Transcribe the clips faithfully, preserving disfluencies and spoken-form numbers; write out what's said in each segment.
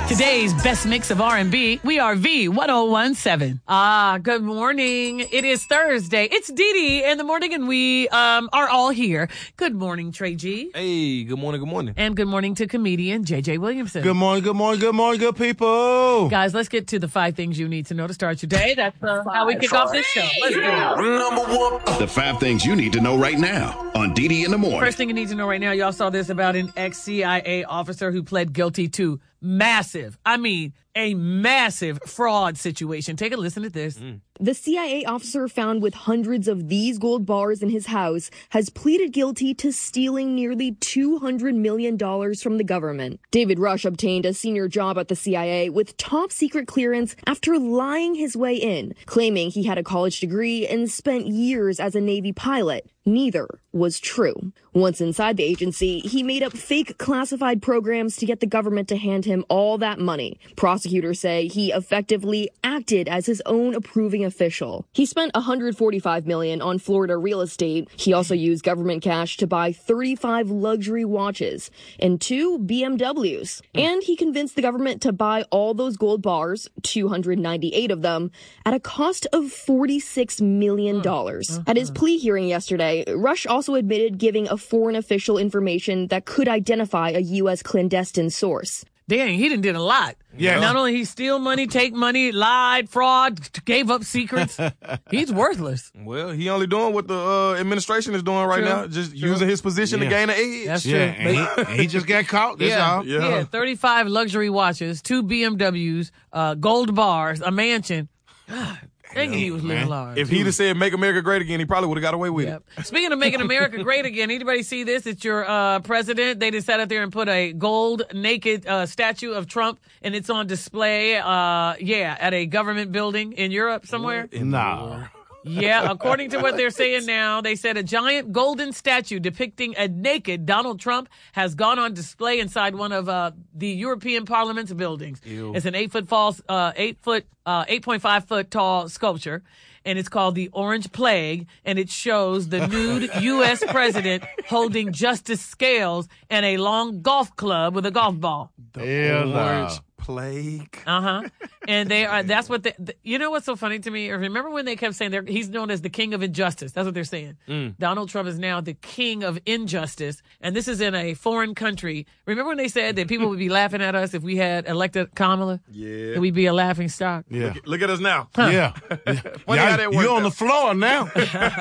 Today's best mix of R and B, we are V ten seventeen. Ah, good morning. It is Thursday. It's Dee Dee in the morning, and we um, are all here. Good morning, Trey G. Hey, good morning, good morning. And good morning to comedian J J Williamson. Good morning, good morning, good morning, good people. Guys, let's get to the five things you need to know to start your day. That's uh, how we kick off this show. Let's do it. Number one. The five things you need to know right now on Dee Dee in the morning. First thing you need to know right now, y'all saw this about an ex-C I A officer who pled guilty to massive, I mean, a massive fraud situation. Take a listen to this. Mm. The C I A officer found with hundreds of these gold bars in his house has pleaded guilty to stealing nearly two hundred million dollars from the government. David Rush obtained a senior job at the C I A with top secret clearance after lying his way in, claiming he had a college degree and spent years as a Navy pilot. Neither was true. Once inside the agency, he made up fake classified programs to get the government to hand him all that money. Prosecutors say he effectively acted as his own approving official. He spent one hundred forty-five million dollars on Florida real estate. He also used government cash to buy thirty-five luxury watches and two B M Ws. And he convinced the government to buy all those gold bars, two hundred ninety-eight of them, at a cost of forty-six million dollars. At his plea hearing yesterday, Rush also admitted giving a foreign official information that could identify a U S clandestine source. Dang, he done did a lot. Yeah. Not only he steal money, take money, lied, fraud, gave up secrets. He's worthless. Well, he only doing what the uh, administration is doing right True. now, just True. using his position Yeah. to gain an edge. That's Yeah, true. and he, and he just got caught. That's Yeah. all. Yeah. Yeah, thirty-five luxury watches, two B M Ws, uh, gold bars, a mansion. God, dang, he was living man. large. If he'd have said "Make America Great Again," he probably would have got away with Yep. it. Speaking of making America great again, anybody see this? It's your uh, president. They just sat out there and put a gold naked uh, statue of Trump, and it's on display, uh, yeah, at a government building in Europe somewhere. Nah. Yeah, according to what they're saying now, they said a giant golden statue depicting a naked Donald Trump has gone on display inside one of uh, the European Parliament's buildings. Ew. It's an eight foot false, uh, eight foot, uh, eight point five foot tall sculpture, and it's called the Orange Plague, and it shows the nude U S president holding justice scales and a long golf club with a golf ball. Hell no. Orange Plague. Uh huh. And they are. That's what they. The, you know what's so funny to me? Remember when they kept saying they're, he's known as the king of injustice? That's what they're saying. Mm. Donald Trump is now the king of injustice, and this is in a foreign country. Remember when they said that people would be laughing at us if we had elected Kamala? Yeah. That we'd be a laughing stock. Yeah. Look at us now. Yeah. Funny how Y'all- that you worked on the out. floor now.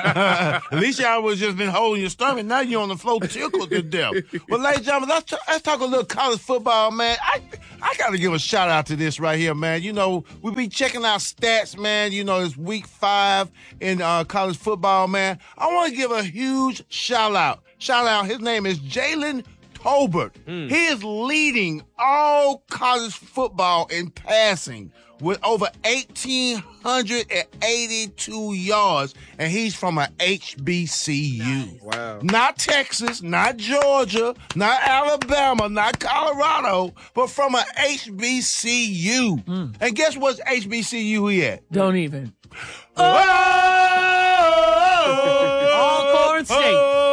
At least y'all was just been holding your stomach. Now you're on the floor tickled to death. Well, ladies and gentlemen, let's, t- let's talk a little college football, man. I I got to give a shout out to this right here, man. You know, we be checking out stats, man. You know, it's week five in uh, college football, man. I want to give a huge shout out. Shout out. His name is Jalen Tolbert. He is leading all college football in passing with over one thousand eight hundred eighty-two yards, and he's from a H B C U. Nice. Wow. Not Texas, not Georgia, not Alabama, not Colorado, but from a H B C U. And guess what H B C U he at? Don't even. Oh! Alcorn State.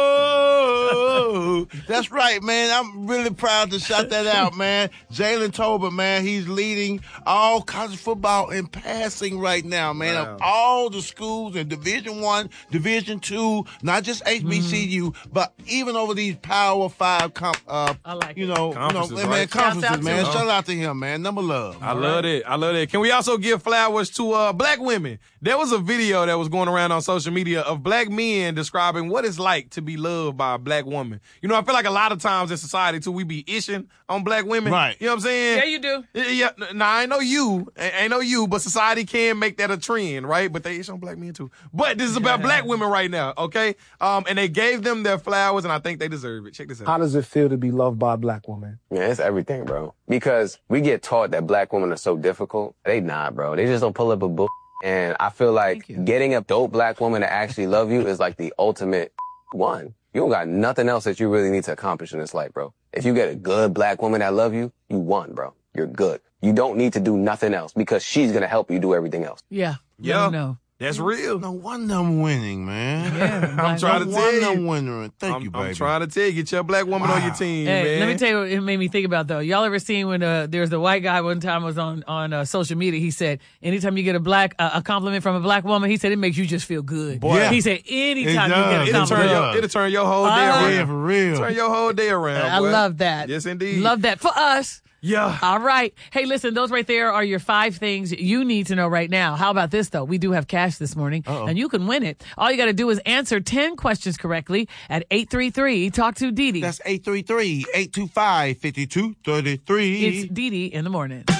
Oh! That's right, man. I'm really proud to shout that out, man. Jalen Tolbert, man, he's leading all college football in passing right now, man. Wow. Of all the schools in Division One, Division Two, not just H B C U, but even over these Power Five, comp, uh, I like you it. know, you know, Conferences, man, right? conferences, Shouts out to man. him. Shout out to him, man. Number love. I love it. I love it. Can we also give flowers to uh, black women? There was a video that was going around on social media of black men describing what it's like to be loved by a black woman. You know, I feel like a lot of times in society, too, we be ishing on black women. Right. You know what I'm saying? Yeah, you do. Yeah, nah, I know you. I I know you, but society can make that a trend, right? But they ish on black men, too. But this is about black women right now, okay? Um, and they gave them their flowers, and I think they deserve it. Check this out. How does it feel to be loved by a black woman? Yeah, it's everything, bro. Because we get taught that black women are so difficult. They not, bro. They just don't pull up a book. And I feel like Thank you. getting a dope black woman to actually love you is like the ultimate one. You don't got nothing else that you really need to accomplish in this life, bro. If you get a good black woman that love you, you won, bro. You're good. You don't need to do nothing else because she's going to help you do everything else. Yeah. Yeah. No. That's real. No wonder I'm winning, man. Yeah, I'm trying to no tell wonder you. I'm winning. Thank I'm, you, baby. I'm trying to tell you, get your black woman on your team, Hey, man. let me tell you what it made me think about, though. Y'all ever seen when uh, there's a white guy one time was on, on uh, social media, he said, anytime you get a black uh, a compliment from a black woman, he said, it makes you just feel good. Boy. Yeah. He said, anytime It you get a does. It'll turn, compliment. your, it'll turn your whole day Uh-huh. around. Yeah, for real. Turn your whole day around. I boy. love that. Yes, indeed. Love that. For us. Yeah. All right. Hey, listen, those right there are your five things you need to know right now. How about this, though? We do have cash this morning, Uh-oh. and you can win it. All you got to do is answer ten questions correctly at eight three three. Talk to Dee Dee. That's eight three three, eight two five, five two three three. It's Dee Dee in the morning.